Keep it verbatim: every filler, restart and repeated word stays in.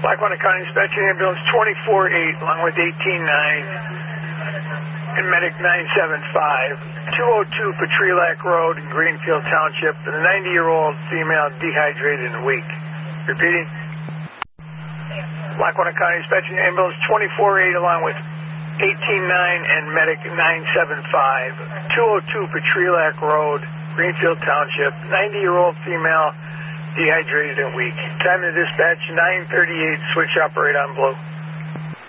Lackawanna County Dispatch Ambulance twenty-four eight along with eighteen nine and Medic nine seven five, two oh two Petrilac Road in Greenfield Township, and a ninety-year-old female dehydrated and weak. Repeating. Lackawanna County Dispatch Ambulance twenty-four eight along with eighteen nine and Medic nine seven five, two oh two Petrilac Road, Greenfield Township, ninety-year-old female, dehydrated and weak. Time to dispatch nine thirty-eight, switch operate on blue.